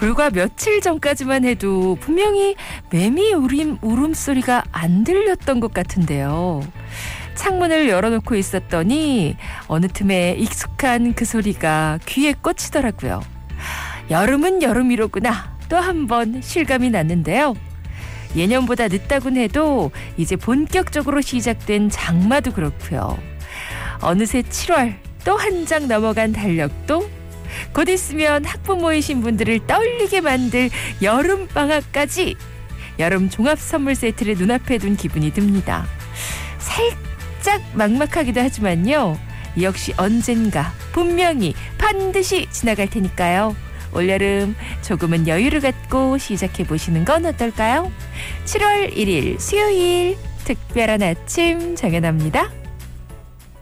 불과 며칠 전까지만 해도 분명히 매미 울음소리가 안 들렸던 것 같은데요. 창문을 열어놓고 있었더니 어느 틈에 익숙한 그 소리가 귀에 꽂히더라고요. 여름은 여름이로구나 또 한 번 실감이 났는데요. 예년보다 늦다곤 해도 이제 본격적으로 시작된 장마도 그렇고요. 어느새 7월 또 한 장 넘어간 달력도 곧 있으면 학부모이신 분들을 떨리게 만들 여름방학까지 여름 종합 선물 세트를 눈앞에 둔 기분이 듭니다. 살짝 막막하기도 하지만요. 역시 언젠가 분명히 반드시 지나갈 테니까요. 올여름 조금은 여유를 갖고 시작해보시는 건 어떨까요? 7월 1일 수요일 특별한 아침 정연아입니다.